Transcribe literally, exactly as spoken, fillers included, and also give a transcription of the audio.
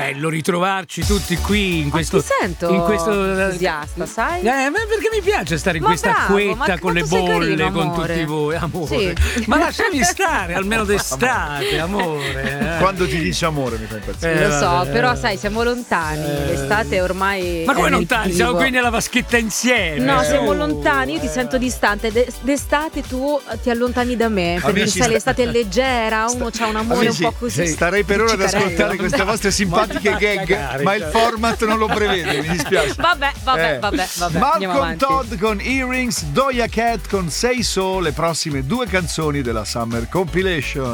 bello ritrovarci tutti qui in questo. Ma ti sento in questo entusiasta, sai? Eh, ma perché mi piace stare in Ma questa bravo, acquetta ma con le quanto sei bolle, carino, con amore. tutti voi, amore. Sì. Ma lasciami stare almeno d'estate, amore. eh. Quando ti dice amore mi fa impazzire. Eh, Lo so, vabbè. però sai, siamo lontani. L'estate ormai. Ma come è nel lontani? Siamo vivo. qui nella vaschetta insieme. No, Eh, siamo oh, lontani, io ti eh. sento distante. De- d'estate tu ti allontani da me. Perché Amici, sai, sta- l'estate è leggera, uno c'ha un amore Amici, un po' così. starei per ora ad Ciccarello. ascoltare queste vostre simpatiche Ma gag, cagare, ma il cioè. format non lo prevede, mi dispiace. Vabbè, vabbè, Eh. vabbè, vabbè. Andiamo Malcolm avanti. Todd con Earrings, Doja Cat con Say So, le prossime due canzoni della Summer Compilation.